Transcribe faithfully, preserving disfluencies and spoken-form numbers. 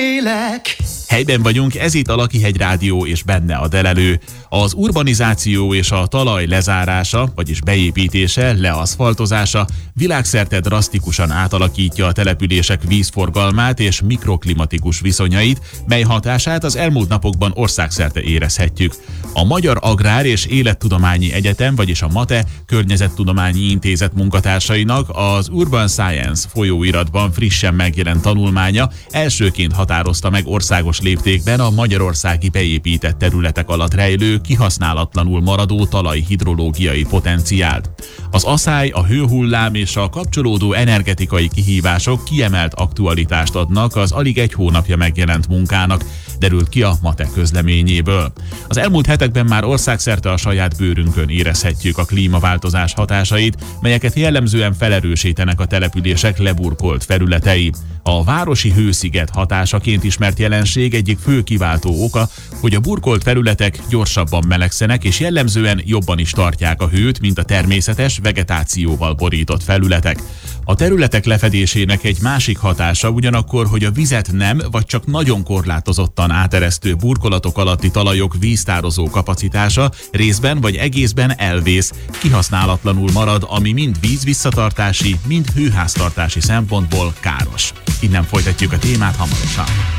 Élek. Helyben vagyunk, ez itt a Lakihegy Rádió és benne a Delelő. Az urbanizáció és a talaj lezárása, vagyis beépítése, leaszfaltozása világszerte drasztikusan átalakítja a települések vízforgalmát és mikroklimatikus viszonyait, mely hatását az elmúlt napokban országszerte érezhetjük. A Magyar Agrár és Élettudományi Egyetem, vagyis a MATE Környezettudományi Intézet munkatársainak az Urban Science folyóiratban frissen megjelent tanulmánya elsőként határozta meg országos léptékben a magyarországi beépített területek alatt rejlő, kihasználatlanul maradó talajhidrológiai potenciált. Az aszály, a hőhullám és a kapcsolódó energetikai kihívások kiemelt aktualitást adnak az alig egy hónapja megjelent munkának, derült ki a MATE közleményéből. Az elmúlt hetekben már országszerte a saját bőrünkön érezhetjük a klímaváltozás hatásait, melyeket jellemzően felerősítenek a települések leburkolt felületei. A városi hősziget hatásaként ismert jelenség egyik fő kiváltó oka, hogy a burkolt felületek gyorsabban melegszenek és jellemzően jobban is tartják a hőt, mint a természetes vegetációval borított felületek. A területek lefedésének egy másik hatása ugyanakkor, hogy a vizet nem, vagy csak nagyon korlátozottan áteresztő burkolatok alatti talajok víztározó kapacitása részben vagy egészben elvész, kihasználatlanul marad, ami mind vízvisszatartási, mind hőháztartási szempontból káros. Innen folytatjuk a témát hamarosan.